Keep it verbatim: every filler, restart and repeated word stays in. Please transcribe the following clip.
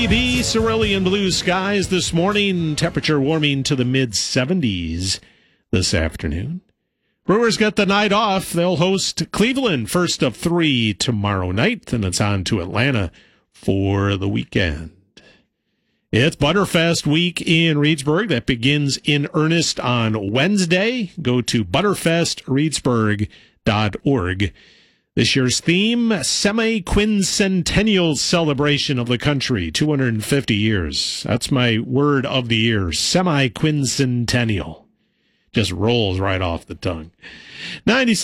the cerulean blue skies this morning. Temperature warming to the mid seventies this afternoon. Brewers get the night off. They'll host Cleveland first of three tomorrow night, and it's on to Atlanta for the weekend. It's Butterfest week in Reedsburg. That begins in earnest on Wednesday. Go to butterfest reedsburg dot org. This year's theme, semi-quincentennial celebration of the country, two hundred fifty years. That's my word of the year, semi-quincentennial. Just rolls right off the tongue. ninety-six